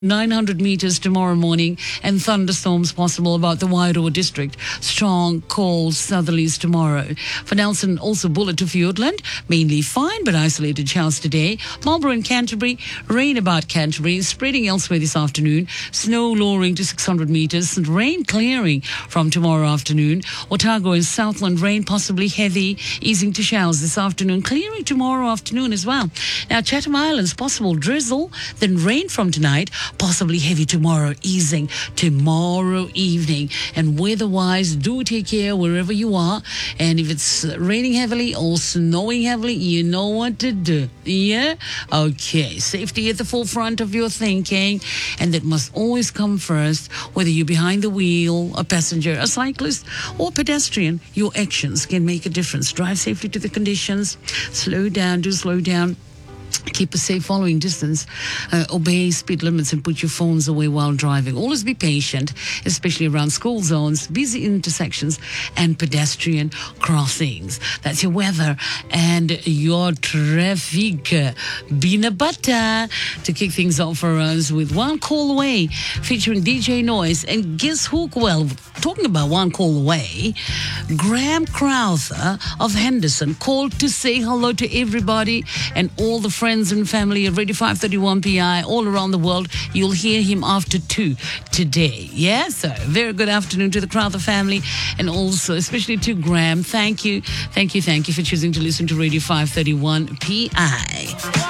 900 meters tomorrow morning, and thunderstorms possible about the Wairoa district. Strong, cold southerlies tomorrow. For Nelson, also bullet to Fiordland, mainly fine but isolated showers today. Marlborough and Canterbury, rain about Canterbury, spreading elsewhere this afternoon. Snow lowering to 600 meters and rain clearing from tomorrow afternoon. Otago and Southland, rain possibly heavy, easing to showers this afternoon, clearing tomorrow afternoon as well. Now, Chatham Islands, possible drizzle, then rain from tonight. Possibly heavy tomorrow, easing tomorrow evening. And weather-wise, do take care wherever you are. And if it's raining heavily or snowing heavily, you know what to do. Yeah? Okay. Safety at the forefront of your thinking. And that must always come first. Whether you're behind the wheel, a passenger, a cyclist, or pedestrian, your actions can make a difference. Drive safely to the conditions. Slow down. Do slow down. Keep a safe following distance, obey speed limits, and put your phones away while driving. Always be patient, especially around school zones, busy intersections, and pedestrian crossings. That's your weather and your traffic. Bina Bata to kick things off for us with One Call Away featuring DJ Noise. And guess who? Well, talking about One Call Away, Graham Crowther of Henderson called to say hello to everybody and all the friends and family of Radio 531 PI all around the world. You'll hear him after 2 today. Yeah, so very good afternoon to the Crowther family and also especially to Graham. Thank you for choosing to listen to Radio 531 PI.